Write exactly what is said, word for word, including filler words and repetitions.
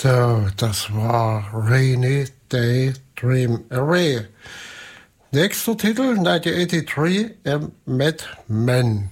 So, das war Rainy Day Dream Away. Nächster Titel, neunzehnhundertdreiundachtzig, A Mad Man.